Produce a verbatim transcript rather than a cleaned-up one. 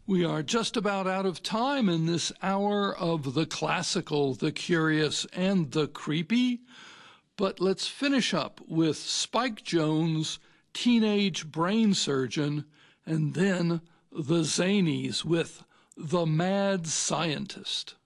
We are just about out of time in this hour of the classical, the curious, and the creepy. But let's finish up with Spike Jonze, Teenage Brain Surgeon, and then the Zanies with The Mad Scientist.